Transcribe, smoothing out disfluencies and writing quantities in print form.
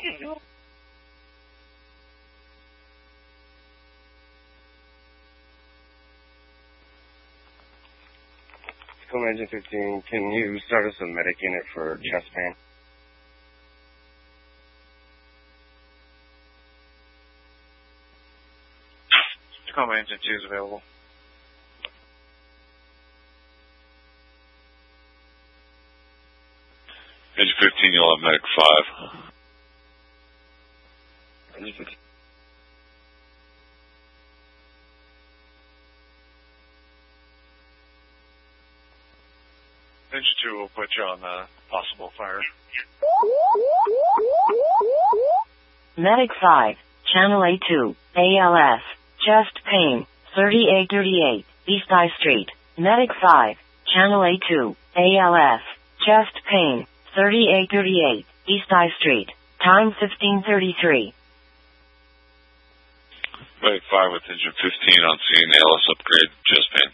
Tacoma Engine 15, can you start us a medic unit for chest pain? Tacoma Engine 2 is available. Engine 15, you'll have medic 5. Engine 15. Engine 2 will put you on possible fire. Medic 5, Channel A2, ALS, chest pain, 3838, East I Street. Medic 5, Channel A2, ALS, chest pain, 3838, East I Street. Time 15:33. Medic 5 with engine 15 on scene, ALS upgrade, chest pain.